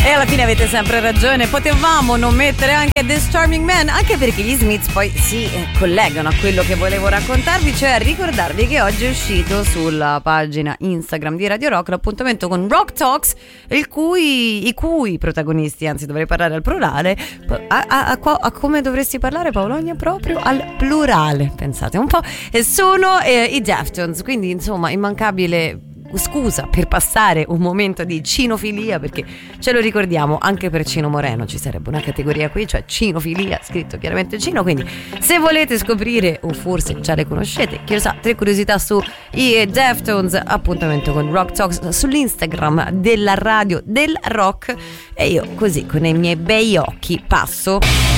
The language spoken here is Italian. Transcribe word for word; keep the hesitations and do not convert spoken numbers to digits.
E alla fine avete sempre ragione, potevamo non mettere anche This Charming Man, anche perché gli Smiths poi si eh, collegano a quello che volevo raccontarvi, cioè a ricordarvi che oggi è uscito sulla pagina Instagram di Radio Rock l'appuntamento con Rock Talks, il cui, i cui protagonisti, anzi dovrei parlare al plurale, a, a, a, a come dovresti parlare Paolonia? Proprio al plurale, pensate un po', e sono eh, i Deftones, quindi insomma immancabile scusa per passare un momento di cinofilia, perché ce lo ricordiamo, anche per Cino Moreno ci sarebbe una categoria qui, cioè cinofilia, scritto chiaramente Cino, quindi se volete scoprire, o forse già le conoscete, chi lo sa, tre curiosità su i Deftones, appuntamento con Rock Talks sull'Instagram della radio del rock, e io così con i miei bei occhi passo.